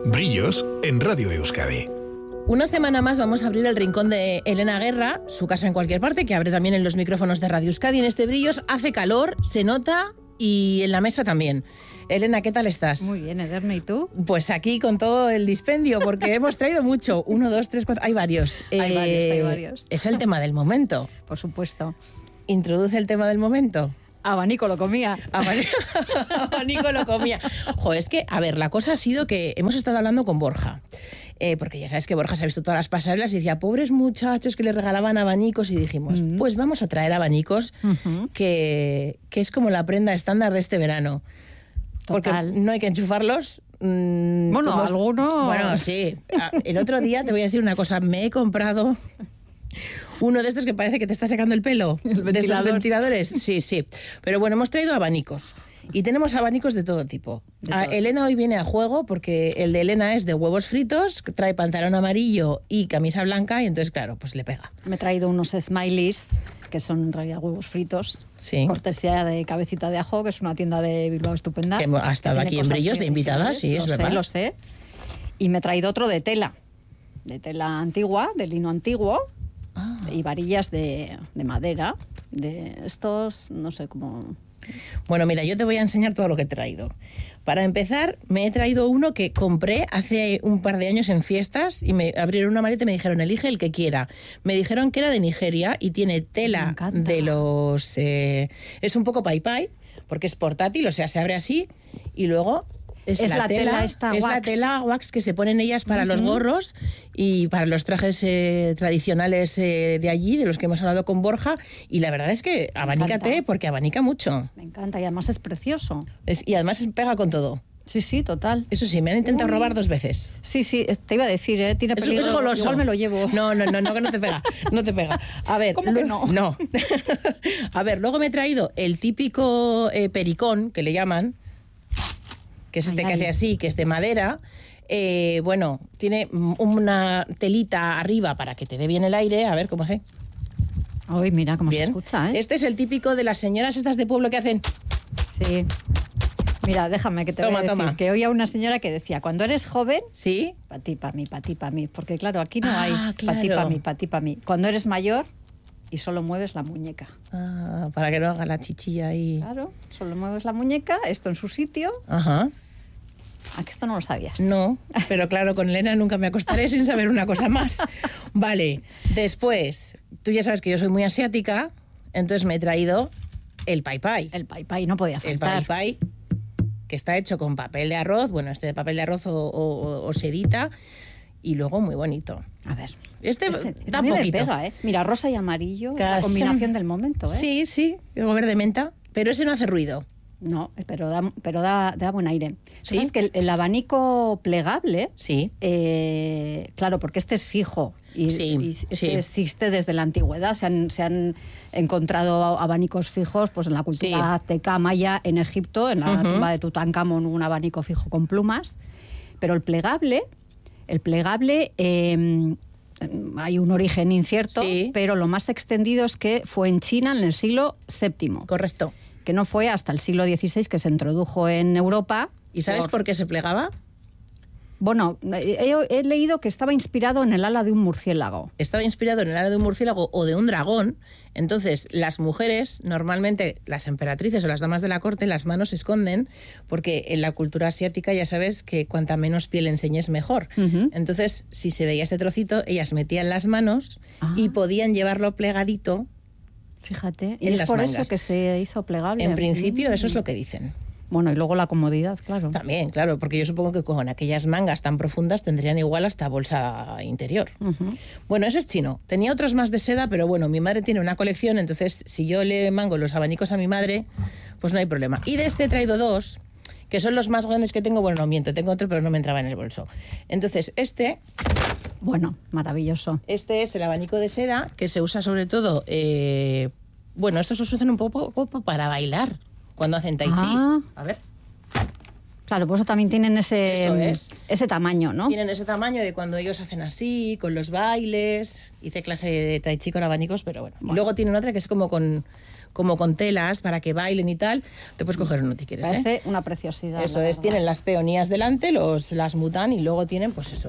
Brillos en Radio Euskadi. Una semana más vamos a abrir el rincón de Elena Guerra, su casa en cualquier parte, que abre también en los micrófonos de Radio Euskadi. En este Brillos hace calor, se nota, y en la mesa también. Elena, ¿qué tal estás? Muy bien, Ederno, ¿y tú? Pues aquí con todo el dispendio, porque hemos traído mucho. 1, 2, 3, 4... Hay varios. Hay varios. Es el tema del momento. Por supuesto. Introduce el tema del momento. Abanico lo comía. Abanico lo comía. Joder, es que, a ver, la cosa ha sido que hemos estado hablando con Borja. Porque ya sabes que Borja se ha visto todas las pasarelas y decía, pobres muchachos que le regalaban abanicos, y dijimos, pues vamos a traer abanicos, que es como la prenda estándar de este verano. Porque no hay que enchufarlos. Bueno, algunos... Bueno, sí. El otro día te voy a decir una cosa, me he comprado uno de estos que parece que te está secando el pelo. ¿De estos ventiladores? Sí, sí. Pero bueno, hemos traído abanicos. Y tenemos abanicos de todo tipo. Elena hoy viene a juego porque el de Elena es de huevos fritos, trae pantalón amarillo y camisa blanca, y entonces, claro, pues le pega. Me he traído unos smileys, que son en realidad huevos fritos. Sí. Cortesía de Cabecita de Ajo, que es una tienda de Bilbao estupenda. Que ha estado aquí en Brillos de invitada, sí, es verdad. Lo sé. Y me he traído otro de tela antigua, de lino antiguo, y varillas de madera, de estos, no sé cómo... Bueno, mira, yo te voy a enseñar todo lo que he traído. Para empezar, me he traído uno que compré hace un par de años en fiestas, y me abrieron una maleta y me dijeron, elige el que quiera. Me dijeron que era de Nigeria y tiene tela de los... es un poco pai, porque es portátil, o sea, se abre así y luego... Es la tela wax que se ponen ellas para los gorros y para los trajes tradicionales de allí, de los que hemos hablado con Borja. Y la verdad es que abanícate, porque abanica mucho. Me encanta, y además es precioso. Y además pega con todo. Sí, sí, total. Eso sí, me han intentado robar 2 veces. Sí, sí, te iba a decir, tiene peligro. Es goloso. Igual me lo llevo. No, que no te pega. No te pega. A ver, ¿cómo que no? No. A ver, luego me he traído el típico pericón, que le llaman, que es que hace así, que es de madera. Bueno, tiene una telita arriba para que te dé bien el aire. A ver cómo hace. Uy, mira cómo bien. Se escucha, ¿eh? Este es el típico de las señoras estas de pueblo que hacen... Sí. Mira, déjame que te voy a decir que oía una señora que decía, cuando eres joven... ¿Sí? Pa' ti, pa' mí. Porque claro, aquí no hay pa' ti, pa' mí. Cuando eres mayor... y solo mueves la muñeca. Para que no haga la chichilla ahí. Claro, solo mueves la muñeca, esto en su sitio. Ajá. ¿A que esto no lo sabías? No, pero claro, con Elena nunca me acostaré sin saber una cosa más. Vale, después, tú ya sabes que yo soy muy asiática, entonces me he traído el pai. El pai no podía faltar. El pai, que está hecho con papel de arroz, bueno, este de papel de arroz o sedita, y luego muy bonito. A ver... Este da poquito. Le pega, ¿eh? Mira, rosa y amarillo, la combinación del momento, ¿eh? Sí, sí, luego verde menta, pero ese no hace ruido. No, pero da buen aire. ¿Sí? ¿Sabes que el abanico plegable? Sí. Claro, porque este es fijo. Y sí. Existe desde la antigüedad. Se han encontrado abanicos fijos pues en la cultura azteca, maya, en Egipto, en la tumba de Tutankamón, un abanico fijo con plumas. Pero el plegable hay un origen incierto, pero lo más extendido es que fue en China en el siglo VII. Correcto. Que no fue hasta el siglo XVI que se introdujo en Europa. ¿Y sabes por qué se plegaba? Bueno, he leído que estaba inspirado en el ala de un murciélago. Estaba inspirado en el ala de un murciélago o de un dragón. Entonces, las mujeres, normalmente las emperatrices o las damas de la corte, las manos se esconden, porque en la cultura asiática ya sabes que cuanta menos piel enseñes mejor. Entonces, si se veía ese trocito, ellas metían las manos y podían llevarlo plegadito. Fíjate, y es por mangas. eso que se hizo plegable. En principio, eso es lo que dicen. Bueno, y luego la comodidad, claro. También, claro, porque yo supongo que con aquellas mangas tan profundas tendrían igual hasta bolsa interior. Bueno, eso es chino. Tenía otros más de seda, pero bueno, mi madre tiene una colección, entonces si yo le mango los abanicos a mi madre, pues no hay problema. Y de este he traído 2, que son los más grandes que tengo. Bueno, no miento, tengo otro, pero no me entraba en el bolso. Entonces, bueno, maravilloso. Este es el abanico de seda, que se usa sobre todo... bueno, estos se usan un poco para bailar. Cuando hacen tai chi. A ver. Claro, pues eso también tienen ese tamaño, ¿no? Tienen ese tamaño de cuando ellos hacen así, con los bailes. Hice clase de tai chi con abanicos, pero bueno. Y luego tienen otra que es como con como con telas para que bailen y tal. Te puedes coger uno si quieres. Parece una preciosidad. Eso es, tienen las peonías delante, las mutan y luego tienen pues eso,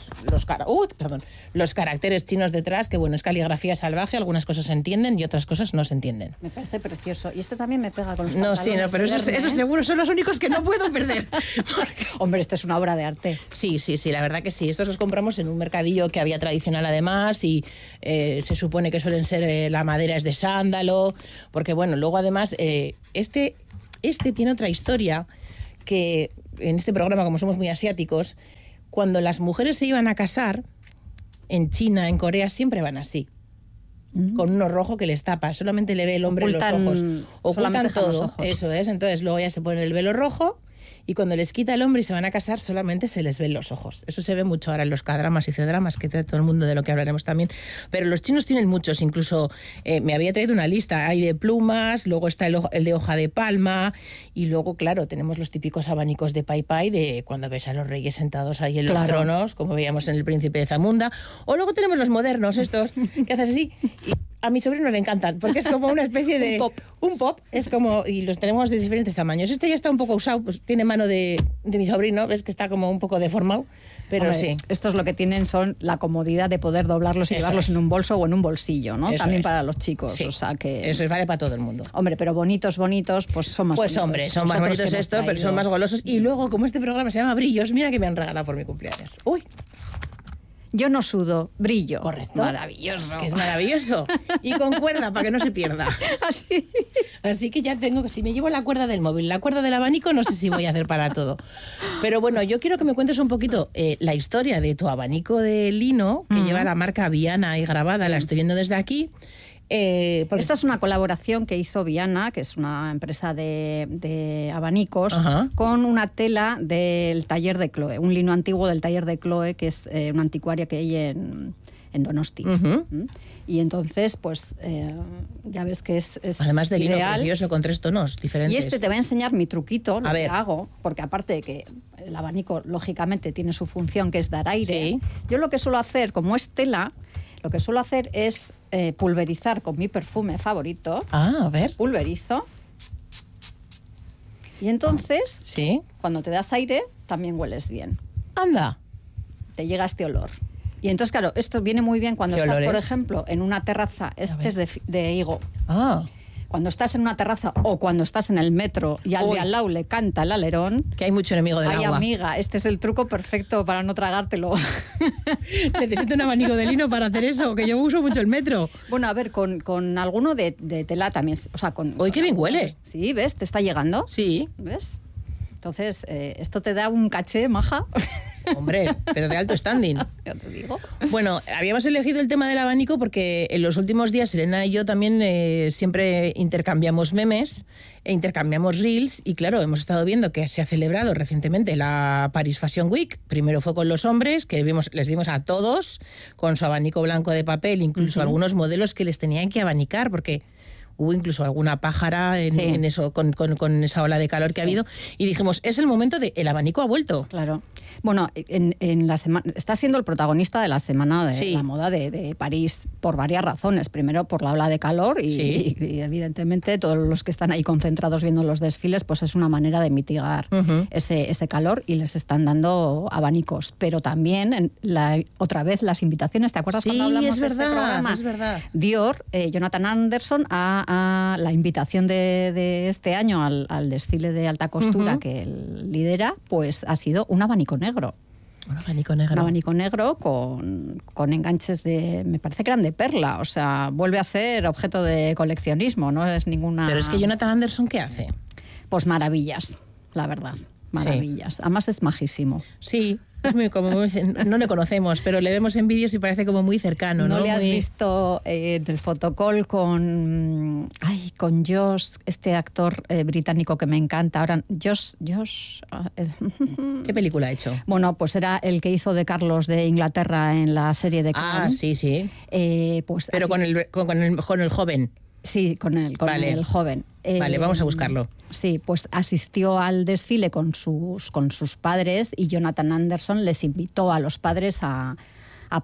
los caracteres chinos detrás, que bueno, es caligrafía salvaje, algunas cosas se entienden y otras cosas no se entienden. Me parece precioso. Y este también me pega con los No, pantalones. sí, no, pero esos seguro son los únicos que no puedo perder. Hombre, esto es una obra de arte. Sí, la verdad que sí. Estos los compramos en un mercadillo que había tradicional además y se supone que suelen ser, la madera es de sándalo, porque bueno, luego además este tiene otra historia que en este programa, como somos muy asiáticos, cuando las mujeres se iban a casar, en China, en Corea, siempre van así. Con uno rojo que les tapa, solamente le ve el hombre los ojos. Ocultan todo, los ojos. Eso es. Entonces luego ya se ponen el velo rojo y cuando les quita el hombre y se van a casar solamente se les ven los ojos. Eso se ve mucho ahora en los K-dramas y C-dramas, que todo el mundo, de lo que hablaremos también. Pero los chinos tienen muchos, incluso me había traído una lista, hay de plumas, luego está el de hoja de palma y luego, claro, tenemos los típicos abanicos de Pai Pai, de cuando ves a los reyes sentados ahí en los tronos, como veíamos en El Príncipe de Zamunda. O luego tenemos los modernos estos, que haces así y a mi sobrino le encantan, porque es como una especie de... Un pop, es como... Y los tenemos de diferentes tamaños. Este ya está un poco usado, pues tiene mano de mi sobrino, ves que está como un poco deformado, pero hombre, sí. Estos lo que tienen son la comodidad de poder doblarlos y llevarlos en un bolso o en un bolsillo, ¿no? Eso también es. Para los chicos, Sí. o sea que... Eso vale para todo el mundo. Hombre, pero bonitos, pues son más pues bonitos. Hombre, son más bonitos estos, pero son más golosos. Y luego, como este programa se llama Brillos, mira que me han regalado por mi cumpleaños. ¡Uy! Yo no sudo, brillo. Correcto. Maravilloso. Es que es maravilloso. Y con cuerda, para que no se pierda. Así que ya tengo que, si me llevo la cuerda del móvil, la cuerda del abanico, no sé si voy a hacer para todo. Pero bueno, yo quiero que me cuentes un poquito la historia de tu abanico de lino, que lleva la marca Viana ahí grabada, la estoy viendo desde aquí. Esta es una colaboración que hizo Viana, que es una empresa de abanicos, con una tela del taller de Chloe, un lino antiguo del taller de Chloe, que es una anticuaria que hay en Donosti. Y entonces, pues, ya ves que es además de lino ideal. precioso, con 3 tonos diferentes. Y te voy a enseñar mi truquito, lo que hago, porque aparte de que el abanico, lógicamente, tiene su función, que es dar aire, Sí. Yo lo que suelo hacer, como es tela, lo que suelo hacer es pulverizar con mi perfume favorito. A ver. Pulverizo. Y entonces, Sí. cuando te das aire, también hueles bien. Anda. Te llega este olor. Y entonces, claro, esto viene muy bien cuando ¿Qué estás, olor por es? ejemplo, en una terraza. Este es de higo. Ah. Cuando estás en una terraza o cuando estás en el metro y al de al lado le canta el alerón. Que hay mucho enemigo del Ay, agua. amiga, este es el truco perfecto para no tragártelo. Necesito un abanico de lino para hacer eso, que yo uso mucho el metro. Bueno, a ver, con alguno de tela también. O sea, Uy, qué bien huele. Sí, ¿ves? ¿Te está llegando? Sí. ¿Ves? Entonces, esto te da un caché, maja. Hombre, pero de alto standing. Ya te digo. Bueno, habíamos elegido el tema del abanico porque en los últimos días Elena y yo también siempre intercambiamos memes e intercambiamos reels y claro, hemos estado viendo que se ha celebrado recientemente la Paris Fashion Week. Primero fue con los hombres, que les dimos a todos con su abanico blanco de papel, incluso algunos modelos que les tenían que abanicar porque... Hubo incluso alguna pájara en eso, con esa ola de calor que ha habido. Y dijimos, es el momento de... El abanico ha vuelto. Claro. Bueno, en la semana está siendo el protagonista de la semana de la moda de París por varias razones. Primero, por la ola de calor y evidentemente todos los que están ahí concentrados viendo los desfiles, pues es una manera de mitigar ese calor y les están dando abanicos. Pero también, otra vez, las invitaciones. ¿Te acuerdas cuando hablamos de este programa? Es verdad. Dior, Jonathan Anderson, la invitación de este año al desfile de alta costura que él lidera, pues ha sido un abanico negro. Un abanico negro. Un abanico negro con enganches me parece que eran de perla, o sea, vuelve a ser objeto de coleccionismo, no es ninguna... Pero es que Jonathan Anderson, ¿qué hace? Pues maravillas, la verdad, maravillas. Además es majísimo. Sí. Es muy no le conocemos, pero le vemos en vídeos y parece como muy cercano, ¿no? ¿No le has visto en el fotocall con Josh, este actor británico que me encanta ahora? Josh. ¿Qué película ha hecho? Bueno, pues era el que hizo de Carlos de Inglaterra en la serie de Crown. Ah, sí. Pues pero con el joven. Sí, con el joven. Vale, vamos a buscarlo. Sí, pues asistió al desfile con sus padres y Jonathan Anderson les invitó a los padres a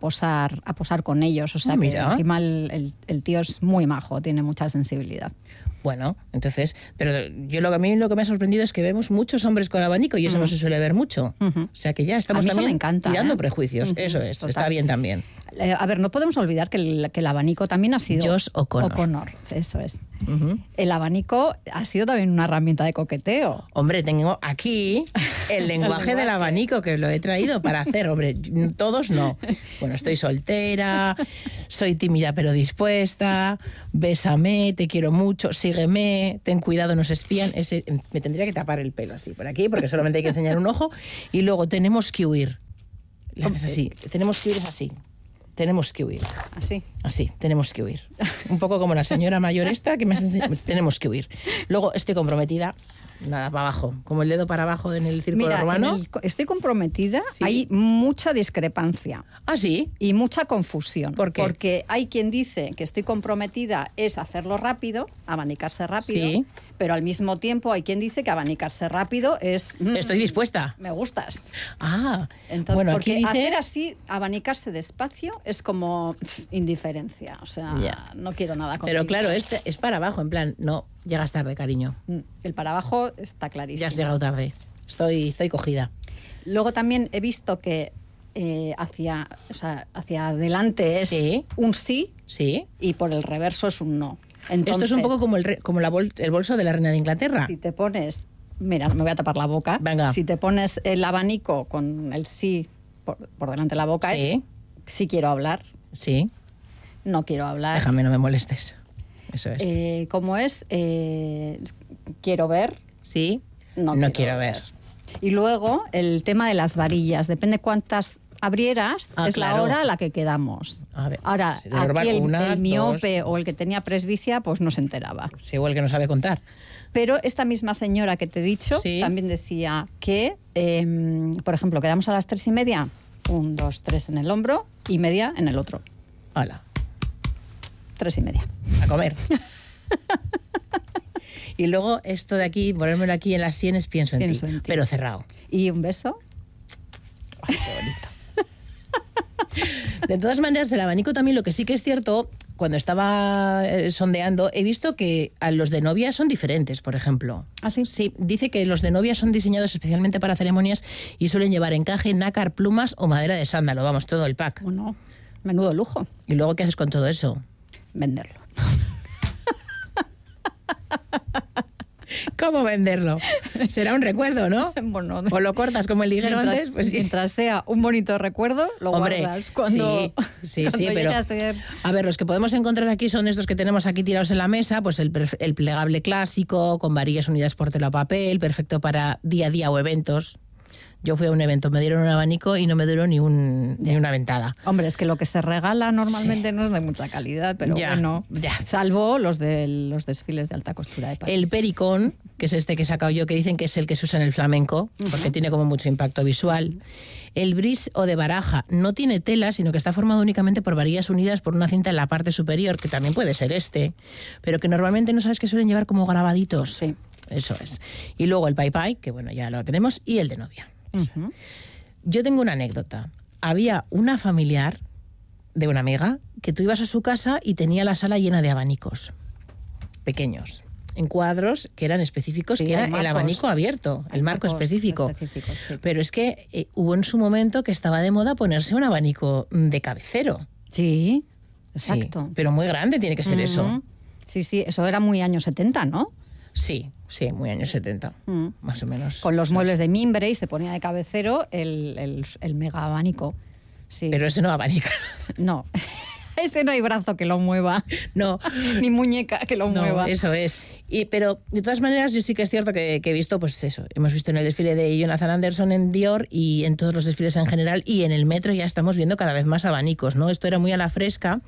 posar con ellos. O sea, que mira. encima el tío es muy majo, tiene mucha sensibilidad. Bueno, entonces, pero a mí lo que me ha sorprendido es que vemos muchos hombres con abanico y eso no se suele ver mucho. O sea que ya estamos también tirando prejuicios. Eso es, total. Está bien también. A ver, no podemos olvidar que el abanico también ha sido... Josh O'Connor. Eso es. El abanico ha sido también una herramienta de coqueteo. Hombre, tengo aquí el lenguaje del abanico que lo he traído para hacer. Hombre, todos no. Bueno, estoy soltera, soy tímida pero dispuesta, bésame, te quiero mucho, sígueme, ten cuidado, nos espían. Me tendría que tapar el pelo así por aquí porque solamente hay que enseñar un ojo. Y luego tenemos que huir. Le haces así, tenemos que huir, es así. Tenemos que huir. ¿Así? Así, tenemos que huir. Un poco como la señora mayor esta que me has enseñado. Tenemos que huir. Luego estoy comprometida. Nada, para abajo. Como el dedo para abajo en el círculo romano. Estoy comprometida. Sí. Hay mucha discrepancia. ¿Ah, sí? Y mucha confusión. ¿Por qué? Porque hay quien dice que estoy comprometida es hacerlo rápido, abanicarse rápido. Sí. Pero al mismo tiempo hay quien dice que abanicarse rápido es... estoy dispuesta. Me gustas. Ah, entonces, bueno, porque aquí dice... hacer así, abanicarse despacio, es como indiferencia. O sea, no quiero nada contigo. Pero claro, este es para abajo, en plan, no, llegas tarde, cariño. El para abajo está clarísimo. Ya has llegado tarde. Estoy cogida. Luego también he visto que hacia adelante es un sí, y por el reverso es un no. Entonces, esto es un poco como el bolso de la reina de Inglaterra. Si te pones, mira, me voy a tapar la boca. Venga. Si te pones el abanico con el sí por delante de la boca, es sí quiero hablar. Sí. No quiero hablar. Déjame, no me molestes. Eso es. ¿Cómo es? Quiero ver. Sí. No quiero ver. Y luego el tema de las varillas. Depende cuántas abrieras, es la hora a la que quedamos. Ahora, si aquí el miope o el que tenía presbicia, pues no se enteraba. Sí, o el que no sabe contar. Pero esta misma señora que te he dicho también decía que, por ejemplo, quedamos a las 3:30, 1, 2, 3 en el hombro y media en el otro. Hola. 3:30. A comer. Y luego esto de aquí, ponérmelo aquí en las sienes, pienso en ti, pero cerrado. ¿Y un beso? Ay, qué bonito. De todas maneras, el abanico también, lo que sí que es cierto, cuando estaba sondeando, he visto que a los de novia son diferentes, por ejemplo. ¿Ah, sí? Sí, dice que los de novia son diseñados especialmente para ceremonias y suelen llevar encaje, nácar, plumas o madera de sándalo, vamos, todo el pack. Bueno, menudo lujo. ¿Y luego qué haces con todo eso? Venderlo. ¿Cómo venderlo? Será un recuerdo, ¿no? Bueno, o lo cortas como el liguero antes. Pues mientras sea un bonito recuerdo, lo guardas. Cuando, sí, pero a ver, los que podemos encontrar aquí son estos que tenemos aquí tirados en la mesa, pues el plegable clásico, con varillas unidas por tela o papel, perfecto para día a día o eventos. Yo fui a un evento, me dieron un abanico y no me duró ni una ventada. Hombre, es que lo que se regala normalmente no es de mucha calidad, pero salvo los de los desfiles de alta costura de París. El pericón, que es este que he sacado yo, que dicen que es el que se usa en el flamenco, porque tiene como mucho impacto visual. El bris o de baraja no tiene tela, sino que está formado únicamente por varillas unidas por una cinta en la parte superior, que también puede ser pero que normalmente no sabes que suelen llevar como grabaditos. Sí. Eso es. Y luego el pai pai, que bueno, ya lo tenemos, y el de novia. Yo tengo una anécdota. Había una familiar de una amiga que tú ibas a su casa y tenía la sala llena de abanicos pequeños, en cuadros que eran específicos, que era el abanico abierto, el marco específico. Pero es que hubo en su momento que estaba de moda ponerse un abanico de cabecero. Sí, exacto. Sí, pero muy grande tiene que ser eso. Sí, eso era muy años 70, ¿no? Sí, muy años 70, más o menos. Con los muebles de mimbre y se ponía de cabecero el mega abanico. Sí. Pero ese no abanica. No, ese no hay brazo que lo mueva. No. Ni muñeca que lo mueva. Eso es. Pero de todas maneras yo sí que es cierto que he visto, pues eso, hemos visto en el desfile de Jonathan Anderson en Dior y en todos los desfiles en general y en el metro ya estamos viendo cada vez más abanicos, ¿no? Esto era muy a la fresca.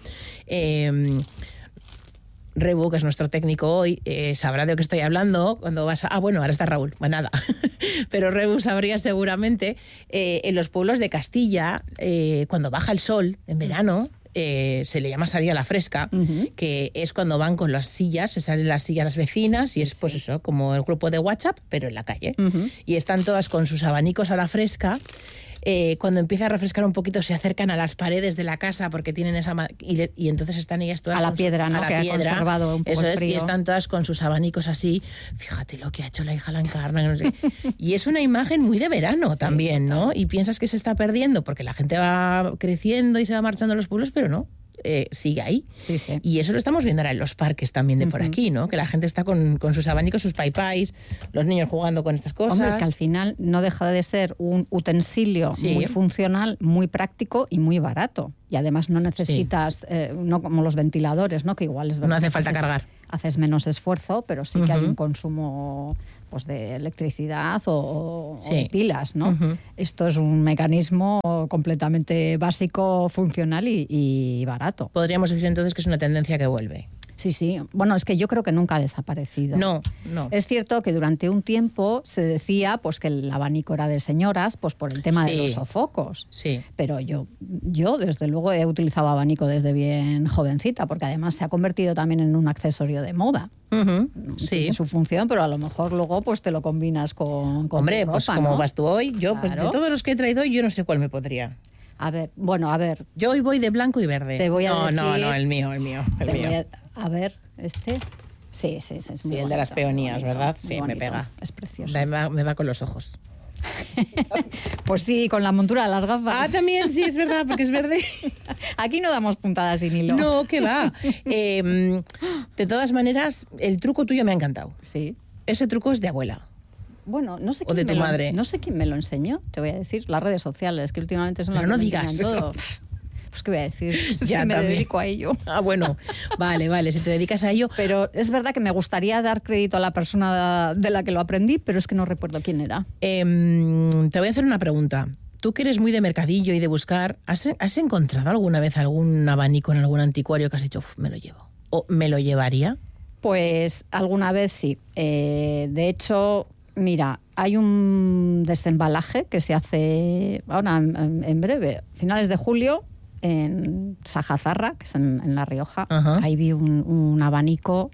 Rebu, que es nuestro técnico hoy, sabrá de lo que estoy hablando cuando vas a... bueno, ahora está Raúl, pues nada. Pero Rebu sabría seguramente, en los pueblos de Castilla, cuando baja el sol en verano, se le llama salir a la fresca, que es cuando van con las sillas, se salen las sillas las vecinas y es pues eso, como el grupo de WhatsApp, pero en la calle. Y están todas con sus abanicos a la fresca, cuando empieza a refrescar un poquito se acercan a las paredes de la casa porque tienen esa... Y entonces están ellas todas... A la piedra, ¿no? A Que la ha piedra. conservado un poco Eso el es, frío. y están todas con sus abanicos así. Fíjate lo que ha hecho la hija la encarna. No sé. Y es una imagen muy de verano también, ¿no? Y piensas que se está perdiendo porque la gente va creciendo y se va marchando a los pueblos, pero no. Sigue ahí. Sí, sí. Y eso lo estamos viendo ahora en los parques también de por aquí, ¿no? Que la gente está con sus abanicos, sus paipais, los niños jugando con estas cosas. Hombre, es que al final no deja de ser un utensilio muy funcional, muy práctico y muy barato. Y además no necesitas, no como los ventiladores, ¿no? Que igual es verdad. No hace falta cargar. Haces menos esfuerzo, pero sí que hay un consumo pues de electricidad o de pilas, ¿no? Esto es un mecanismo completamente básico, funcional y barato. Podríamos decir entonces que es una tendencia que vuelve. Sí, sí. Bueno, es que yo creo que nunca ha desaparecido. No. Es cierto que durante un tiempo se decía pues que el abanico era de señoras, pues por el tema de los sofocos. Sí. Pero yo desde luego he utilizado abanico desde bien jovencita, porque además se ha convertido también en un accesorio de moda. Sí. Tiene su función, pero a lo mejor luego pues te lo combinas con Hombre, tu ropa, pues como ¿no? vas tú hoy, yo Claro. pues de todos los que he traído hoy, yo no sé cuál me podría. A ver. Yo hoy voy de blanco y verde. Te voy a decir... No, el mío. A ver, este... Sí, es muy Sí, el de las bonito, peonías, muy bonito, ¿verdad? muy Sí, me bonito. pega. Es precioso. Me va con los ojos. Pues sí, con la montura de las gafas. Ah, también, sí, es verdad, porque es verde. Aquí no damos puntadas sin hilo. No, que va. De todas maneras, el truco tuyo me ha encantado. Sí. Ese truco es de abuela. Bueno, no sé O de tu madre. No sé quién me lo enseñó, te voy a decir. Las redes sociales, que últimamente son Pero las no que me digas enseñan eso. todo. Pues qué voy a decir, Ya, si me también. dedico a ello. Ah, bueno, vale, si te dedicas a ello. Pero es verdad que me gustaría dar crédito a la persona de la que lo aprendí, pero es que no recuerdo quién era. Te voy a hacer una pregunta. Tú que eres muy de mercadillo y de buscar, ¿has encontrado alguna vez algún abanico en algún anticuario que has dicho, me lo llevo? ¿O me lo llevaría? Pues alguna vez sí. De hecho, mira, hay un desembalaje que se hace ahora en breve, finales de julio, en Sajazarra, que es en La Rioja. Ajá. Ahí vi un abanico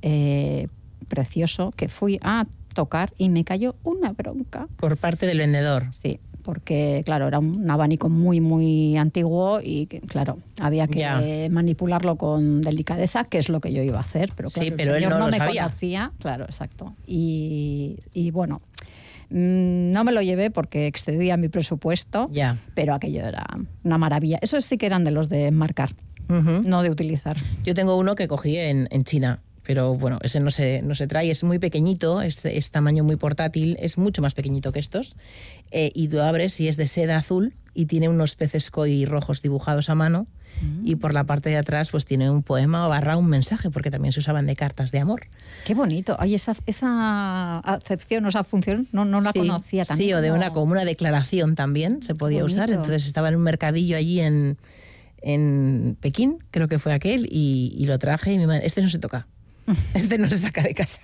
precioso que fui a tocar y me cayó una bronca. Por parte del vendedor. Sí, porque claro, era un abanico muy, muy antiguo y claro, había que manipularlo con delicadeza, que es lo que yo iba a hacer, pero claro, Sí, pero el él señor no lo me sabía. conocía. Claro, exacto. Y bueno, no me lo llevé porque excedía mi presupuesto, Ya. pero aquello era una maravilla. Esos sí que eran de los de marcar, no de utilizar. Yo tengo uno que cogí en China, pero bueno, ese no se trae, es muy pequeñito, es tamaño muy portátil, es mucho más pequeñito que estos, y tú abres y es de seda azul y tiene unos peces koi rojos dibujados a mano, y por la parte de atrás pues tiene un poema o un mensaje, porque también se usaban de cartas de amor. Qué bonito. Ay, esa acepción o esa función no la Sí, conocía también. sí, o de como una declaración también se podía usar. Bonito. Entonces estaba en un mercadillo allí en Pekín, creo que fue aquel, y lo traje y mi madre, este no se toca. Este no se saca de casa.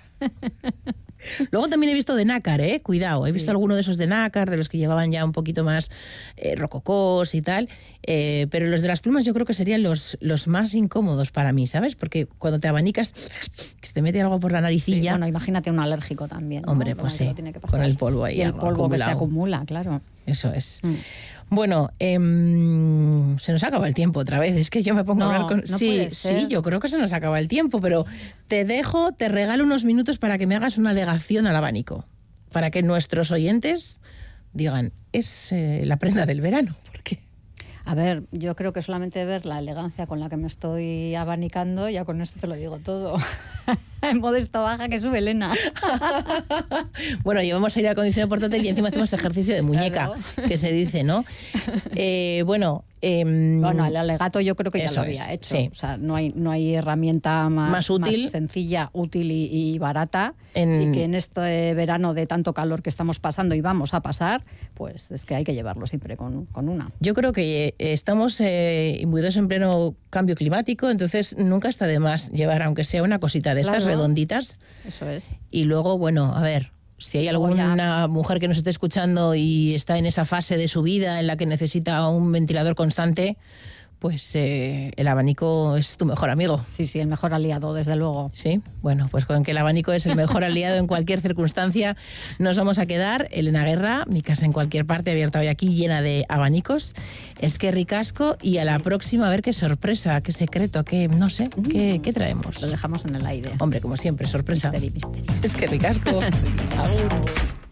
Luego también he visto de nácar, cuidado. He visto alguno de esos de nácar, de los que llevaban ya un poquito más rococós y tal. Pero los de las plumas yo creo que serían los más incómodos para mí, ¿sabes? Porque cuando te abanicas, que se te mete algo por la Sí, naricilla. bueno, imagínate un alérgico también, ¿no? Hombre, Lo pues que sí, lo tiene que pasar. con el polvo ahí. Y el algo polvo que se acumulado. acumula, claro. Eso es. Bueno, se nos acaba el tiempo otra vez. Es que yo me pongo a hablar con... No Sí, puede ser. sí, yo creo que se nos acaba el tiempo, pero te regalo unos minutos para que me hagas una alegación al abanico, para que nuestros oyentes digan, es la prenda del verano. Porque A ver, yo creo que solamente ver la elegancia con la que me estoy abanicando, ya con esto te lo digo todo. En modesto baja que sube Elena. bueno, llevamos aire acondicionado portátil y encima hacemos ejercicio de muñeca, Claro. que se dice, ¿no? Bueno, Bueno, el alegato yo creo que ya eso lo había es, hecho. sí. O sea, no hay herramienta Más útil. más sencilla, útil y barata. En- Y que en este verano de tanto calor que estamos pasando y vamos a pasar, pues es que hay que llevarlo siempre con una. Yo creo que estamos imbuidos en pleno cambio climático, entonces nunca está de más llevar, aunque sea una cosita de estas Claro. redonditas. Eso es. Y luego, bueno, a ver, si hay Luego ya- alguna mujer que nos esté escuchando y está en esa fase de su vida en la que necesita un ventilador constante, pues el abanico es tu mejor amigo. Sí, el mejor aliado, desde luego. Sí, bueno, pues con que el abanico es el mejor aliado en cualquier circunstancia, nos vamos a quedar. Elena Guerra, mi casa en cualquier parte, abierta hoy aquí, llena de abanicos. Es que ricasco, y a la próxima a ver qué sorpresa, qué secreto, qué, no sé, qué traemos. Lo dejamos en el aire. Hombre, como siempre, sorpresa. Misterio. Es que ricasco. Agur.